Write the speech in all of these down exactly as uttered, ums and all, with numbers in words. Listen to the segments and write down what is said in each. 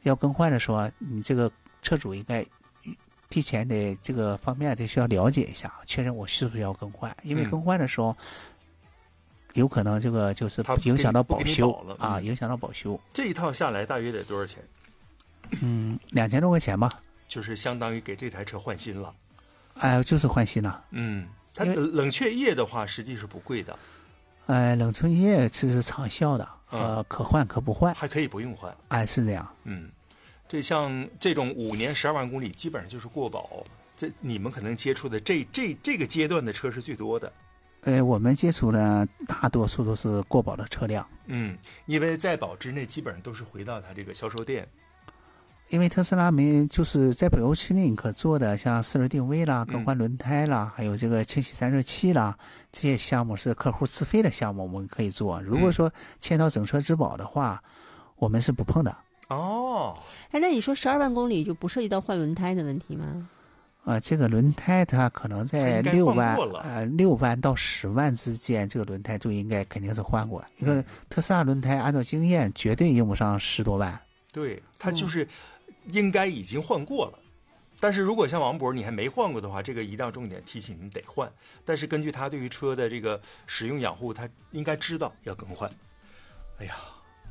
要更换的时候，你这个车主应该提前的这个方面得需要了解一下，确认我是不是要更换，因为更换的时候。嗯有可能这个就是影响到保修了啊，影响到保修。 这一套下来大约得多少钱？ 嗯，两千多块钱吧， 就是相当于给这台车换新了。 哎，就是换新了。 嗯，它冷却液的话，实际是不贵的。 哎，冷却液这是长效的，呃，嗯、可换可不换， 还可以不用换。 哎，是这样。 嗯，这像这种五年十二万公里，基本上就是过保。这你们可能接触的这这这个阶段的车是最多的。 呃，我们接触的大多数都是过保的车辆。 嗯，因为在保之内基本上都是回到它这个销售店。 因为特斯拉没就是在北欧区内可做的，像四轮定位啦、更换轮胎啦，嗯、还有这个清洗散热器啦，这些项目是客户自费的项目，我们可以做。如果说签到整车质保的话，我们是不碰的。 哦， 哎，那你说十二万公里就不涉及到换轮胎的问题吗？ 啊、呃，这个轮胎它可能在六万呃六万到十万之间，这个轮胎就应该肯定是换过。一个特斯拉轮胎按照经验绝对用不上十多万。 对，它就是应该已经换过了。嗯、但是如果像王博你还没换过的话，这个一定要重点提醒你得换。但是根据他对于车的这个使用养护，他应该知道要更换。哎呀，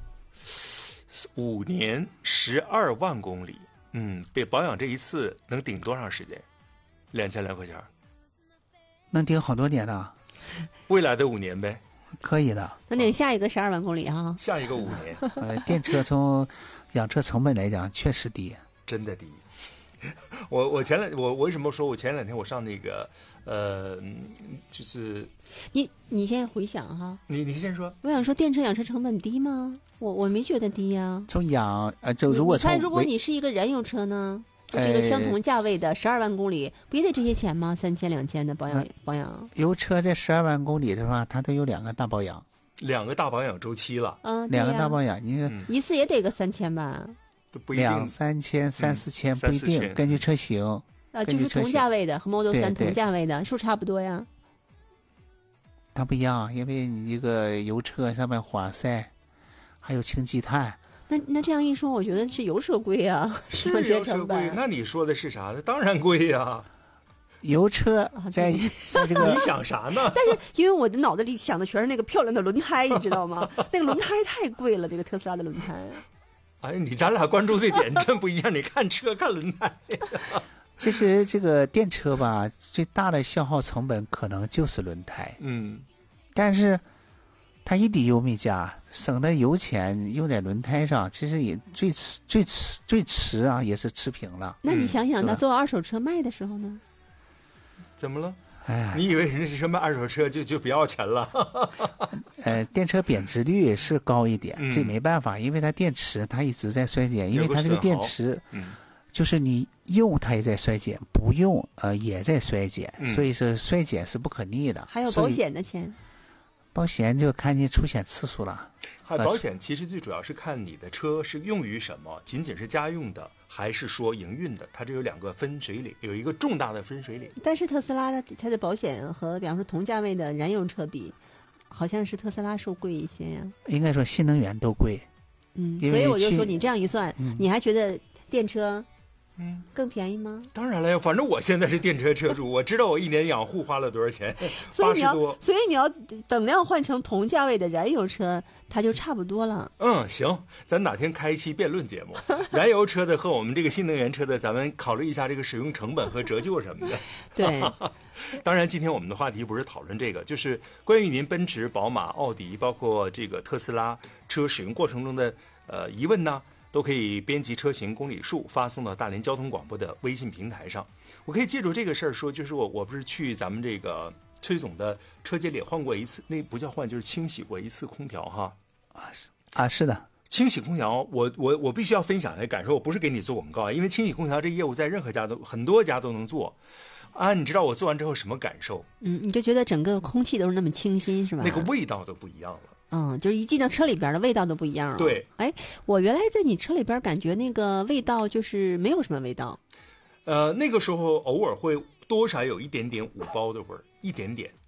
五年十二万公里。嗯，被保养这一次能顶多长时间？两千来块钱， 能顶好多年的。 未来的五年呗， 可以的。 那顶下一个十二万公里啊？ 下一个五年。 呃，电车从养车成本来讲确实低， 真的低。我我前两我我为什么说我前两天我上那个呃，就是你你先回想哈， 你你先说。 我想说，电车养车成本低吗？我我没觉得低呀、啊。 从养呃，就如果从你看，如果你是一个燃油车呢，就这个相同价位的十二万公里，不也得这些钱吗？三千两千的保养、嗯、保养。 油车在十二万公里的话，它都有两个大保养， 两个大保养周期了。 嗯， 两个大保养，你、嗯、 一次也得个三千吧？ 不一定， 两三千、三四千不一定，嗯、根据车型。 啊，就是同价位的和 Model 三同价位的，是不是差不多呀？ 它不一样，因为你一个油车上面化塞，还有氢积碳。 那那这样一说，我觉得是油车贵啊， 是油车贵。那你说的是啥呢？当然贵呀、啊。 油车在在这个你想啥呢？ 但是因为我的脑子里想的全是那个漂亮的轮胎，你知道吗？那个轮胎太贵了，这个特斯拉的轮胎。 哎，你咱俩关注这点真不一样。你看车看轮胎。 其实这个电车吧，最大的消耗成本可能就是轮胎。 嗯， 但是它一滴油没加，省的油钱用在轮胎上，其实也最迟最迟最迟啊，也是持平了。 那你想想，他做二手车卖的时候呢？ 怎么了？ 哎呀， 你以为人家是卖二手车就就不要钱了？ 呃，电车贬值率是高一点， 嗯、 这没办法，因为它电池它一直在衰减，因为它这个电池， 嗯， 就是你用它也在衰减，不用呃也在衰减， 嗯、 所以说衰减是不可逆的。 还有保险的钱， 保险就看你出险次数了。 还保险其实最主要是看你的车是用于什么，仅仅是家用的，还是说营运的，它这有两个分水岭，有一个重大的分水岭。 但是特斯拉的它的保险和比方说同价位的燃油车比，好像是特斯拉受贵一些呀。 应该说新能源都贵。 嗯，所以我就说你这样一算，嗯、你还觉得电车嗯更便宜吗？ 当然了呀，反正我现在是电车车主，我知道我一年养护花了多少钱， 所以你要， 多所以你要等量换成同价位的燃油车，它就差不多了。 嗯，行，咱哪天开一期辩论节目，燃油车的和我们这个新能源车的，咱们考虑一下这个使用成本和折旧什么的。 对， 当然，今天我们的话题不是讨论这个，就是关于您奔驰、宝马、奥迪，包括这个特斯拉车使用过程中的呃疑问呢。都可以编辑车型公里数发送到大连交通广播的微信平台上。我可以借助这个事儿说，就是我我不是去咱们这个崔总的车间里换过一次，那不叫换，就是清洗过一次空调哈。 啊是啊是的， 清洗空调，我我我必须要分享一下感受，我不是给你做广告，因为清洗空调这业务在任何家都很多家都能做。啊，你知道我做完之后什么感受？ 嗯，你就觉得整个空气都是那么清新，是吧？ 那个味道都不一样了。 嗯，就是一进到车里边的味道都不一样了。 对， 哎，我原来在你车里边感觉那个味道就是没有什么味道。 呃，那个时候偶尔会多少有一点点五包的味儿，一点点，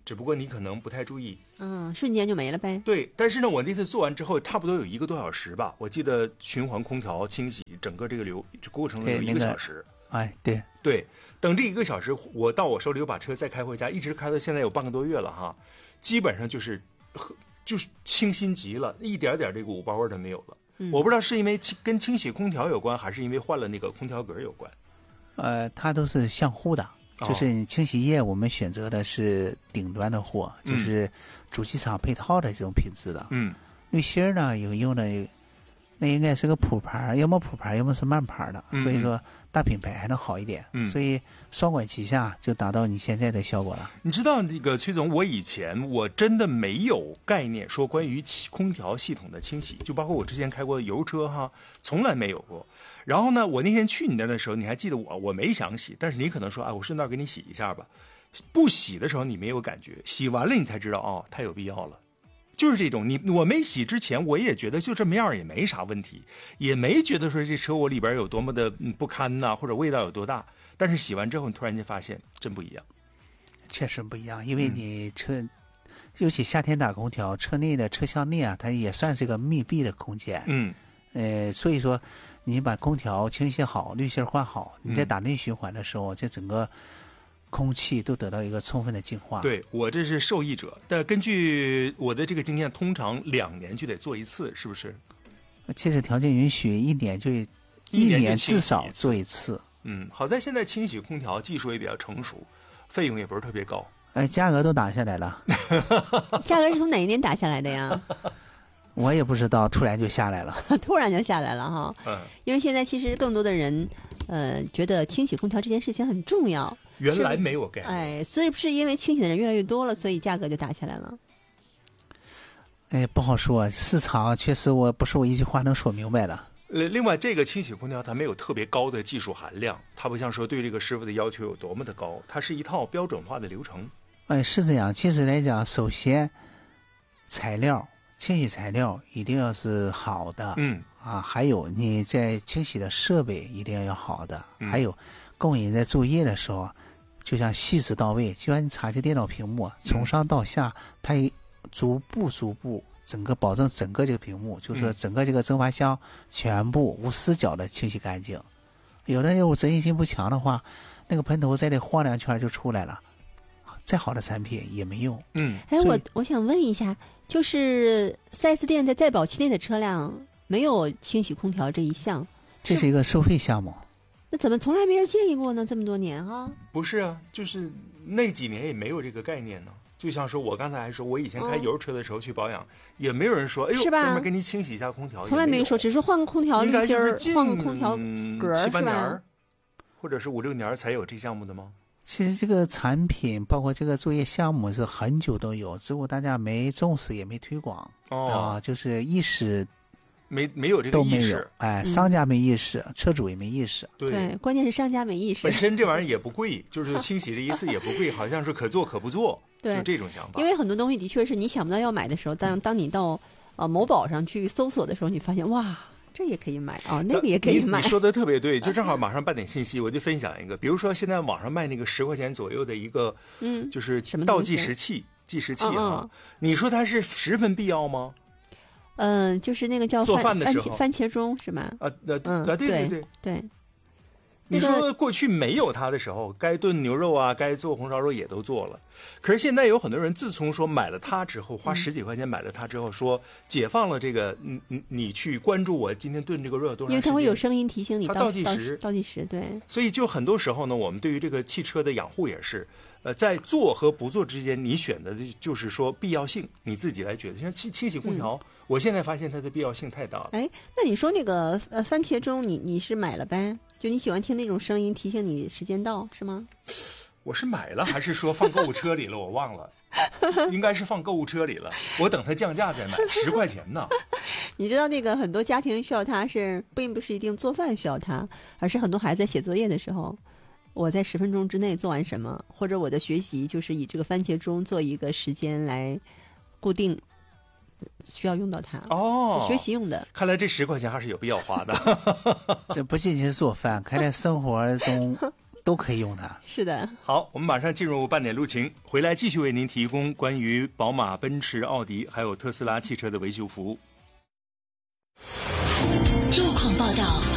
只不过你可能不太注意。 嗯，瞬间就没了呗。 对，但是呢，我那次做完之后，差不多有一个多小时吧，我记得循环空调清洗整个这个流过程有一个小时。 哎，对对，等这一个小时，我到我手里有把车再开回家，一直开到现在有半个多月了哈，基本上就是就是清新极了，一点点这个五包味都没有了。嗯、我不知道是因为跟清洗空调有关，还是因为换了那个空调格有关。 呃，它都是相互的，就是清洗液我们选择的是顶端的货， 嗯、 就是主机厂配套的这种品质的。 嗯， 滤芯呢有用的，那应该是个普牌，要么普牌，要么是慢牌的， 嗯、 所以说大品牌还能好一点。 嗯， 所以双管齐下就达到你现在的效果了。 你知道这个崔总，我以前我真的没有概念说关于空调系统的清洗，就包括我之前开过油车哈，从来没有过。然后呢，我那天去你那的时候，你还记得我？我没想洗，但是你可能说，哎，我顺道给你洗一下吧。不洗的时候你没有感觉，洗完了你才知道，哦，太有必要了。就是这种，你我没洗之前，我也觉得就这么样也没啥问题，也没觉得说这车我里边有多么的不堪呐、啊，或者味道有多大。但是洗完之后，你突然间发现真不一样， 确实不一样，因为你车，嗯、尤其夏天打空调，车内的车厢内啊，它也算是个密闭的空间。 嗯， 呃，所以说你把空调清洗好，滤芯换好，你在打内循环的时候，这整个空气都得到一个充分的净化。 对，我这是受益者，但根据我的这个经验，通常两年就得做一次，是不是？ 其实条件允许，一年就一年至少做一次。 嗯，好在现在清洗空调技术也比较成熟，费用也不是特别高。 哎，价格都打下来了。 价格是从哪一年打下来的呀？ 我也不知道，突然就下来了。 突然就下来了哈。嗯。因为现在其实更多的人，呃，觉得清洗空调这件事情很重要。 原来没有概念。 哎，所以不是因为清洗的人越来越多了，所以价格就打下来了。 哎，不好说，市场确实我不是我一句话能说明白的。 呃，另外，这个清洗空调它没有特别高的技术含量，它不像说对这个师傅的要求有多么的高，它是一套标准化的流程。 哎，是这样。其实来讲，首先材料清洗材料一定要是好的， 嗯啊，还有你在清洗的设备一定要好的， 嗯、 还有工人在作业的时候，就像细致到位，就像你插起电脑屏幕，从上到下，它逐步逐步。整个保证整个这个屏幕，就是说整个这个蒸发箱全部无死角的清洗干净。有的有责任心不强的话，那个喷头在这晃两圈就出来了，再好的产品也没用。 嗯， 哎，我我想问一下，就是 四 S 店在在保期内的车辆没有清洗空调这一项， 这是一个收费项目。 那怎么从来没人建议过呢？这么多年哈？ 不是啊，就是那几年也没有这个概念呢。就像说，我刚才还说，我以前开油车的时候去保养，哦、也没有人说，哎呦，专门给你清洗一下空调， 从来没有说，只是换个空调滤芯儿，换个空调格七八是年，或者是五六年才有这项目的吗？ 其实这个产品包括这个作业项目是很久都有，只不过大家没重视也没推广哦、 啊，就是意识没没有这个意识， 哎，商家没意识，嗯、车主也没意识。 对， 对，关键是商家没意识。 本身这玩意儿也不贵，就是清洗这一次也不贵，好像是可做可不做。 对， 就这种想法。 因为很多东西的确是你想不到要买的时候，当当你到呃某宝上去搜索的时候，你发现哇，这也可以买啊、哦，那个也可以买。 你, 你说的特别对，就正好马上办点信息，我就分享一个，比如说现在网上卖那个十块钱左右的一个， 嗯， 就是倒计时器，计时器啊， 嗯嗯你说它是十分必要吗？ 嗯、呃，就是那个叫做饭的时候番茄钟是吧？ 啊，呃， 嗯， 啊，对对对对。 你说过去没有它的时候，该炖牛肉啊，该做红烧肉也都做了。可是现在有很多人，自从说买了它之后，花十几块钱买了它之后，说解放了这个，你你你去关注我今天炖这个肉有多长时间， 因为它会有声音提醒你倒倒计时， 倒计时，对。 所以就很多时候呢，我们对于这个汽车的养护也是，呃，在做和不做之间，你选的就是说必要性，你自己来觉得。像清清洗空调，嗯、我现在发现它的必要性太大了。 哎，那你说那个呃番茄钟，你你是买了呗？就你喜欢听那种声音提醒你时间到是吗？ 我是买了还是说放购物车里了？我忘了，应该是放购物车里了。我等它降价再买，十块钱呢。 你知道那个很多家庭需要它是，并不是一定做饭需要它，而是很多孩子在写作业的时候，我在十分钟之内做完什么，或者我的学习就是以这个番茄钟做一个时间来固定。需要用到它哦， 学习用的。 看来这十块钱还是有必要花的。 这不仅仅是做饭，看来生活中都可以用它。 是的。 好，我们马上进入半点路情，回来继续为您提供关于宝马、奔驰、奥迪还有特斯拉汽车的维修服务。 路况报道。